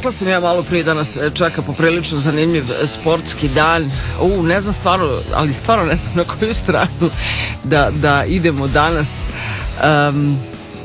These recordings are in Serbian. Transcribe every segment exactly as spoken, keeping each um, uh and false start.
rekla sam ja malo prije da nas čeka poprilično zanimljiv sportski dan. U, ne znam stvarno, ali stvarno ne znam na koju stranu da, da idemo danas. Um,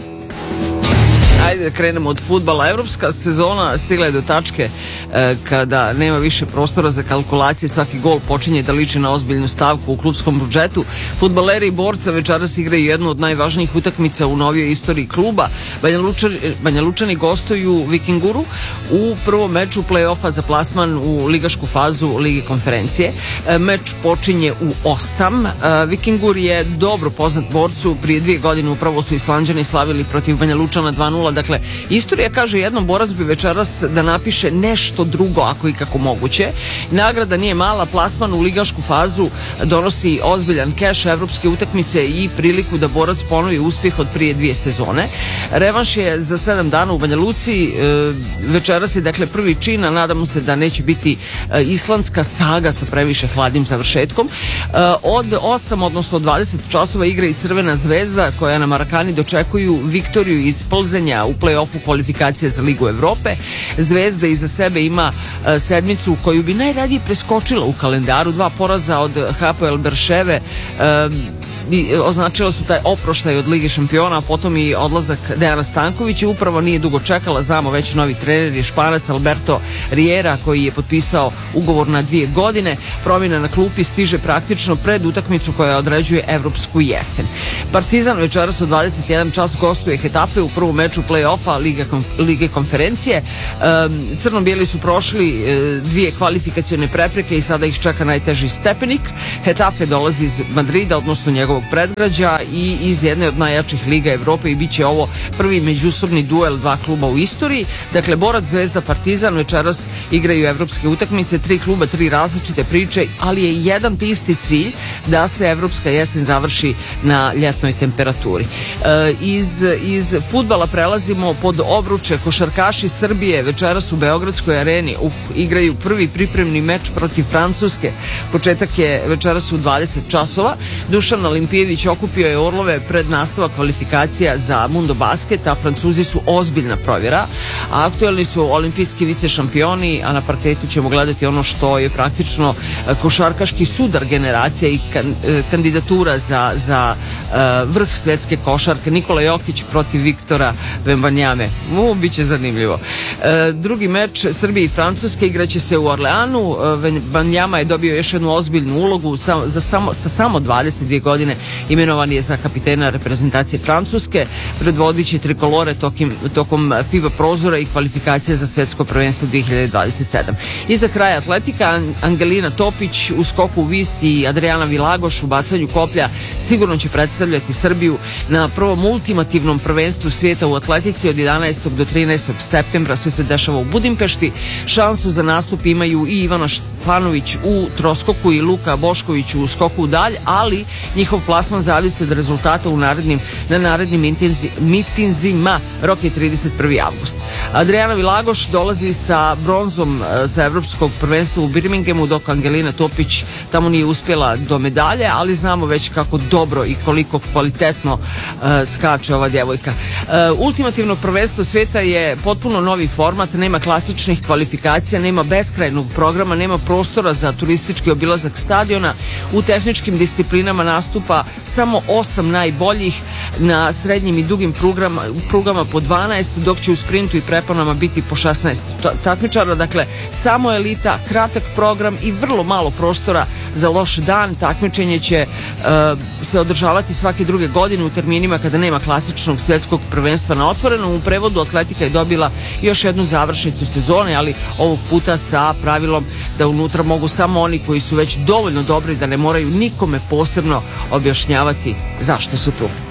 Ajde da krenemo od fudbala. Evropska sezona stigla je do tačke e, kada nema više prostora za kalkulacije. Svaki gol počinje da liči na ozbiljnu stavku u klubskom budžetu. Fudbaleri i borca večeras igraju jednu od najvažnijih utakmica u novijoj istoriji kluba. Banja Lučani, Banja Lučani gostuju Vikinguru u prvom meču play-offa za plasman u ligašku fazu Lige konferencije. E, meč počinje u osam. E, Vikingur je dobro poznat borcu. Prije dvije godine upravo su Islanđani slavili protiv Banja Lučana dva nula. Dakle, istorija kaže jednom borac bi večeras da napiše nešto drugo ako i kako moguće. Nagrada nije mala, plasman u ligašku fazu donosi ozbiljan keš, evropske utakmice i priliku da borac ponovi uspjeh od prije dvije sezone. Revanš je za sedam dana u Banja Luci. Večeras je dakle prvi čin, a nadamo se da neće biti islandska saga sa previše hladnim završetkom. Od osam, odnosno dvadeset časova igra i Crvena zvezda koja na Marakani dočekuju Viktoriju iz Plzenja u play-offu kvalifikacije za Ligu Evrope. Zvezda iza sebe ima uh, sedmicu koju bi najradije preskočila u kalendaru. Dva poraza od H P L Berševe uh, i označila su taj oproštaj od Lige šampiona, a potom i odlazak Dejana Stankovića. Upravo nije dugo čekala, znamo već novi trener je Španac Alberto Riera koji je potpisao ugovor na dvije godine. Promjena na klupi stiže praktično pred utakmicu koja određuje evropsku jesen. Partizan večeras u dvadeset jedan čas gostuje Hetafe u prvom meču play-offa Lige, Lige konferencije. Um, Crno-bijeli su prošli uh, dvije kvalifikacione prepreke i sada ih čeka najteži stepenik. Hetafe dolazi iz Madrida, odnosno njegovog predgrađa i iz jedne od najjačih Liga Evrope i bit će ovo prvi međusobni duel dva kluba u istoriji. Dakle, borac, Zvezda, Partizan večeras igraju evropske utakmice, tri kluba, tri različite priče, ali je jedan te isti cilj da se evropska jesen završi na ljetnoj temperaturi. E, iz, iz fudbala prelazimo pod obruče. Košarkaši Srbije večeras u Beogradskoj areni uh, igraju prvi pripremni meč protiv Francuske. Početak je večeras u dvadeset časova. Dušan Olimpijević okupio je orlove pred nastavak kvalifikacija za Mundo Basket, a Francuzi su ozbiljna provjera. A aktuelni su olimpijski vice šampioni, a na parketu ćemo gledati ono što je praktično košarkaški sudar generacija i kan, kandidatura za, za uh, vrh svetske košarke. Nikola Jokić protiv Viktora Wembanyame. Mu, bit će zanimljivo. Uh, drugi meč Srbije i Francuske igraće se u Orleanu. Uh, Wembanyama je dobio još jednu ozbiljnu ulogu sa, za samo, sa samo dvadeset dvije godine. Imenovan je za kapitena reprezentacije Francuske. Predvodit će trikolore tokim, tokom FIBA prozora i kvalifikacija za svetsko prvenstvo dvije hiljade dvadeset sedam. I za kraj atletika, Angelina Topić u skoku u vis i Adriana Vilagoš u bacanju koplja sigurno će predstavljati Srbiju na prvom ultimativnom prvenstvu svijeta u atletici od jedanaestog do trinaestog septembra. Sve se dešava u Budimpešti. Šansu za nastup imaju i Ivana Španović u troskoku i Luka Bošković u skoku u dalj, ali njihov plasman zavisi od rezultata u narednim, na narednim mitinzi, mitinzima. Rok je trideset prvi avgust. Adriana Vilagoš dolazi sa bronzom sa evropskog prvenstva u Birminghamu, dok Angelina Topić tamo nije uspjela do medalje, ali znamo već kako dobro i koliko kvalitetno uh, skače ova djevojka. Uh, ultimativno prvenstvo svijeta je potpuno novi format, nema klasičnih kvalifikacija, nema beskrajnog programa, nema prostora za turistički obilazak stadiona. U tehničkim disciplinama nastupa samo osam najboljih, na srednjim i dugim prugama, prugama po dvanaest, dok će u sprintu i preponama biti po šesnaest takmičara. Dakle, samo elita, kratak program i vrlo malo prostora za loš dan. Takmičenje će uh, se održavati svake druge godine u terminima kada nema klasičnog svjetskog prvenstva na otvorenom. U prevodu atletika je dobila još jednu završnicu sezone, ali ovog puta sa pravilom da unutra mogu samo oni koji su već dovoljno dobri da ne moraju nikome posebno objašnjavati zašto su tu.